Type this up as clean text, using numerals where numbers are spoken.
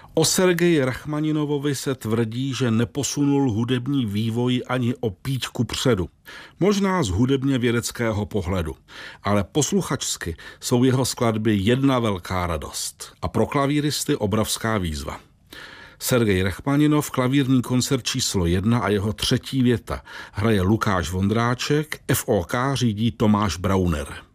O Sergeji Rachmaninovovi se tvrdí, že neposunul hudební vývoj ani o píď kupředu. Možná z hudebně vědeckého pohledu, ale posluchačsky jsou jeho skladby jedna velká radost a pro klavíristy obrovská výzva. Sergej Rachmaninov, klavírní koncert číslo 1 a jeho třetí věta hraje Lukáš Vondráček, FOK řídí Tomáš Brauner.